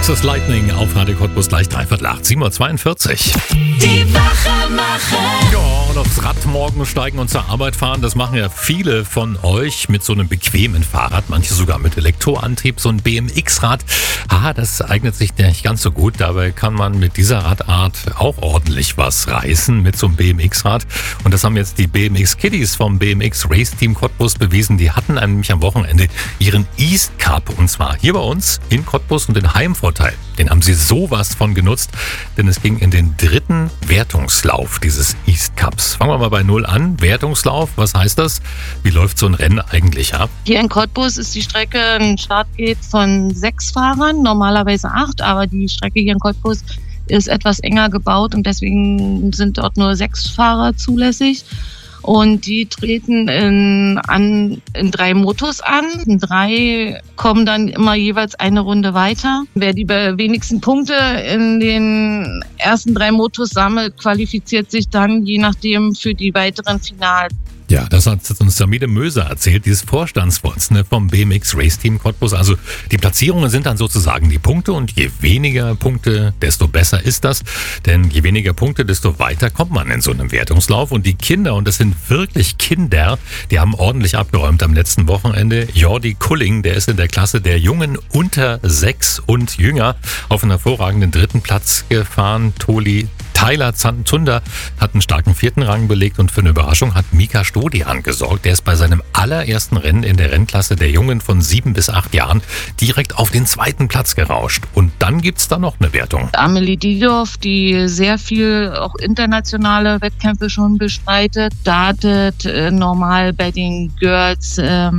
Texas Lightning auf Radio Cottbus gleich 7:43 Uhr. Die Wachemacher. Ja, und aufs Rad morgen steigen und zur Arbeit fahren, das machen ja viele von euch mit so einem bequemen Fahrrad, manche sogar mit Elektroantrieb, so ein BMX-Rad. Das eignet sich nicht ganz so gut, dabei kann man mit dieser Radart auch ordentlich was reißen mit so einem BMX-Rad. Und das haben jetzt die BMX-Kiddies vom BMX Race Team Cottbus bewiesen. Die hatten nämlich am Wochenende ihren East Cup, und zwar hier bei uns in Cottbus, und den Heimvorteil, den haben sie sowas von genutzt, denn es ging in den 3. Wertungslauf dieses East Cups. Fangen wir mal bei Null an. Wertungslauf, was heißt das? Wie läuft so ein Rennen eigentlich ab? Hier in Cottbus ist die Strecke ein Startgate von 6 Fahrern, normalerweise 8, aber die Strecke hier in Cottbus ist etwas enger gebaut und deswegen sind dort nur 6 Fahrer zulässig. Und die treten in 3 Motos an. 3 kommen dann immer jeweils eine Runde weiter. Wer die wenigsten Punkte in den ersten 3 Motos sammelt, qualifiziert sich dann je nachdem für die weiteren Finals. Ja, das hat uns Samide Möser erzählt, die ist Vorstandsvorsitzende vom BMX Race Team Cottbus. Also die Platzierungen sind dann sozusagen die Punkte, und je weniger Punkte, desto besser ist das. Denn je weniger Punkte, desto weiter kommt man in so einem Wertungslauf. Und die Kinder, und das sind wirklich Kinder, die haben ordentlich abgeräumt am letzten Wochenende. Jordi Kulling, der ist in der Klasse der Jungen unter 6 und jünger auf einen hervorragenden 3. Platz gefahren. Tyler Zantunder hat einen starken 4. Rang belegt, und für eine Überraschung hat Mika Stodian gesorgt. Der ist bei seinem allerersten Rennen in der Rennklasse der Jungen von 7 bis 8 Jahren direkt auf den 2. Platz gerauscht. Und dann gibt's da noch eine Wertung. Amelie Diedorf, die sehr viel auch internationale Wettkämpfe schon bestreitet, startet normal bei den Girls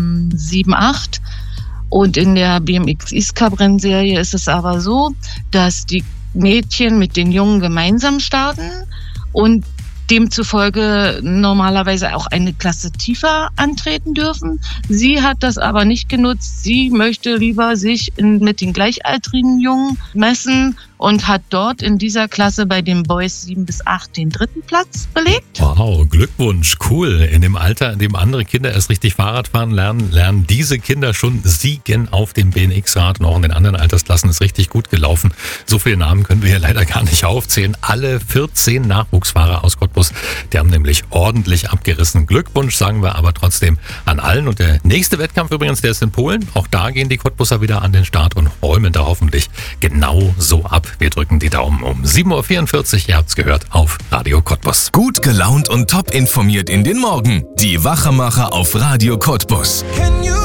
7-8. Und in der BMX East Cup Rennserie ist es aber so, dass die Mädchen mit den Jungen gemeinsam starten und demzufolge normalerweise auch eine Klasse tiefer antreten dürfen. Sie hat das aber nicht genutzt. Sie möchte lieber sich mit den gleichaltrigen Jungen messen und hat dort in dieser Klasse bei den Boys 7 bis 8 den 3. Platz belegt. Wow, Glückwunsch, cool. In dem Alter, in dem andere Kinder erst richtig Fahrrad fahren lernen diese Kinder schon siegen auf dem BMX-Rad, und auch in den anderen Altersklassen ist richtig gut gelaufen. So viele Namen können wir hier leider gar nicht aufzählen. Alle 14 Nachwuchsfahrer aus Cottbus, die haben nämlich ordentlich abgerissen. Glückwunsch sagen wir aber trotzdem an allen. Und der nächste Wettkampf übrigens, der ist in Polen. Auch da gehen die Cottbusser wieder an den Start und räumen da hoffentlich genau so ab. Wir drücken die Daumen. Um 7:44 Uhr, ihr habt's gehört, auf Radio Cottbus. Gut gelaunt und top informiert in den Morgen. Die Wachemacher auf Radio Cottbus.